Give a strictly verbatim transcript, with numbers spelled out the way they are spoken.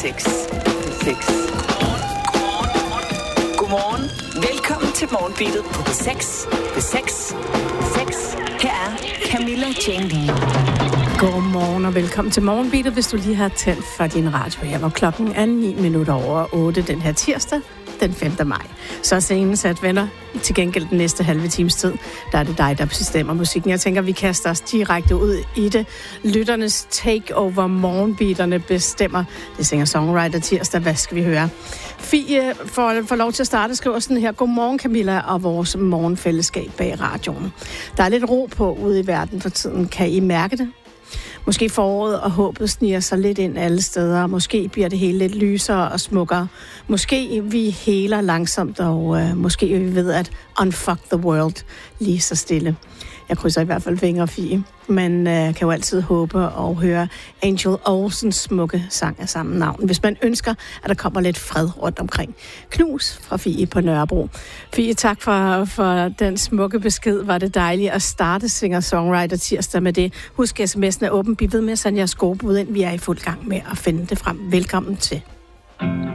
seks. seks. Godmorgen. Velkommen til Morgenbeatet på P seks. P seks. P seks. Her er Camilla Jane Lea. Godmorgen og velkommen til Morgenbeatet, hvis du lige har tændt for din radio her, hvor klokken er ni minutter over otte den her tirsdag, den femte maj. Så er scenen sat, venner. Til gengæld den næste halve times tid, der er det dig, der bestemmer musikken. Jeg tænker, vi kaster os direkte ud i det. Lytternes takeover, morgenbeaterne bestemmer. Det synger songwriter tirsdag. Hvad skal vi høre? Fie får, får lov til at starte, skriver sådan her. Godmorgen Camilla og vores morgenfællesskab bag radioen. Der er lidt ro på ude i verden for tiden. Kan I mærke det? Måske foråret og håbet sniger sig lidt ind alle steder. Måske bliver det hele lidt lysere og smukkere. Måske vi heler langsomt, og uh, måske vi ved at unfuck the world lige så stille. Jeg krydser i hvert fald fingre, Fie. Man uh, kan jo altid håbe og høre Angel Olsens smukke sang af samme navn, hvis man ønsker, at der kommer lidt fred rundt omkring. Knus fra Fie på Nørrebro. Fie, tak for, for den smukke besked. Var det dejligt at starte singer-songwriter tirsdag med det. Husk, sms'en er åben. Bliv ved med at sende jeres gode bud ind. Vi er i fuld gang med at finde det frem. Velkommen til.